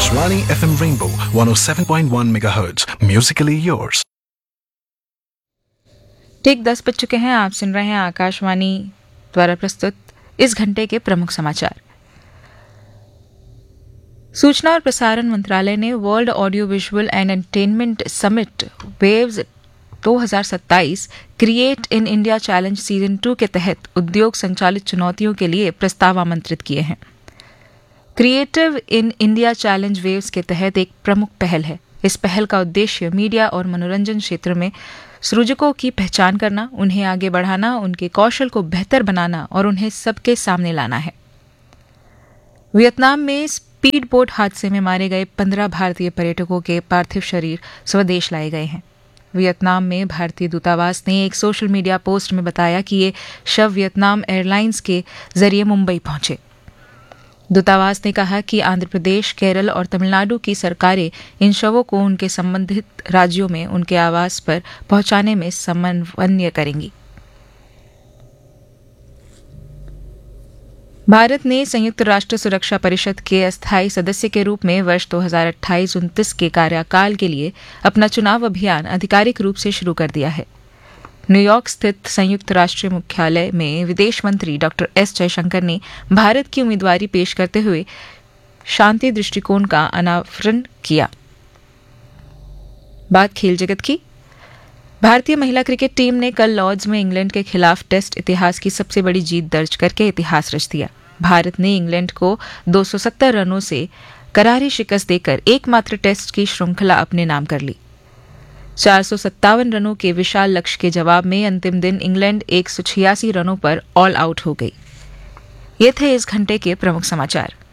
Akashvani FM Rainbow 107.1 MHz. Musically yours. ठीक 10 बज चुके हैं। आप सुन रहे हैं आकाशवाणी द्वारा प्रस्तुत इस घंटे के प्रमुख समाचार। सूचना और प्रसारण मंत्रालय ने world audio visual and entertainment summit waves 2027 create in India challenge season 2 के तहत उद्योग संचालित चुनौतियों के लिए प्रस्ताव आमंत्रित किए हैं। Creative in India challenge waves के तहत एक प्रमुख पहल है। इस पहल का उद्देश्य मीडिया और मनोरंजन क्षेत्र में सृजकों की पहचान करना, उन्हें आगे बढ़ाना, उनके कौशल को बेहतर बनाना और उन्हें सबके सामने लाना है। वियतनाम में स्पीड बोट हादसे में मारे गए 15 भारतीय पर्यटकों के पार्थिव शरीर स्वदेश लाए गए हैं। वियतनाम में भारतीय दूतावास ने एक सोशल मीडिया पोस्ट में बताया कि ये शव वियतनाम एयरलाइंस के जरिए मुंबई पहुंचे। दूतावास ने कहा कि आंध्र प्रदेश, केरल और तमिलनाडु की सरकारें इन शवों को उनके संबंधित राज्यों में उनके आवास पर पहुंचाने में समन्वय करेंगी। भारत ने संयुक्त राष्ट्र सुरक्षा परिषद के अस्थायी सदस्य के रूप में वर्ष 2028-29 के कार्यकाल के लिए अपना चुनाव अभियान आधिकारिक रूप से शुरू कर दिया है। न्यूयॉर्क स्थित संयुक्त राष्ट्र मुख्यालय में विदेश मंत्री डॉक्टर एस जयशंकर ने भारत की उम्मीदवारी पेश करते हुए शांति दृष्टिकोण का अनावरण किया। बात खेल जगत की। भारतीय महिला क्रिकेट टीम ने कल लॉर्ड्स में इंग्लैंड के खिलाफ टेस्ट इतिहास की सबसे बड़ी जीत दर्ज करके इतिहास रच दिया। भारत ने इंग्लैंड को 270 रनों से करारी शिकस्त देकर एकमात्र टेस्ट की श्रृंखला अपने नाम कर ली। 457 रनों के विशाल लक्ष्य के जवाब में अंतिम दिन इंग्लैंड 186 रनों पर ऑल आउट हो गई। ये थे इस घंटे के प्रमुख समाचार।